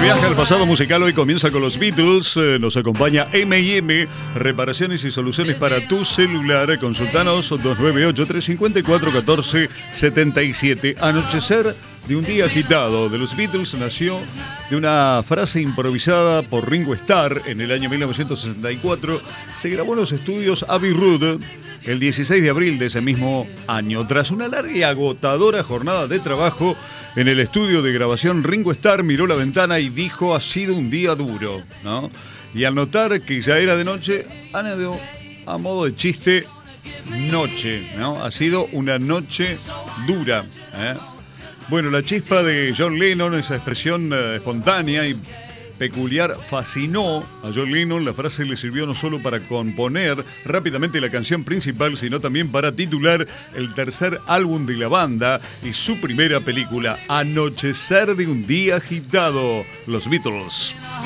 viaje al pasado musical hoy comienza con los Beatles. Nos acompaña M&M, reparaciones y soluciones para tu celular. Consultanos 298-354-1477. Anochecer de un día agitado de los Beatles nació de una frase improvisada por Ringo Starr en el año 1964. Se grabó en los estudios Abbey Road el 16 de abril de ese mismo año. Tras una larga y agotadora jornada de trabajo en el estudio de grabación, Ringo Starr miró la ventana y dijo: ha sido un día duro, ¿no? Y al notar que ya era de noche, añadió a modo de chiste: noche, ¿no? Ha sido una noche dura, ¿eh? Bueno, la chispa de John Lennon, esa expresión espontánea y peculiar, fascinó a John Lennon. La frase le sirvió no solo para componer rápidamente la canción principal, sino también para titular el tercer álbum de la banda y su primera película, Anochecer de un día agitado, los Beatles.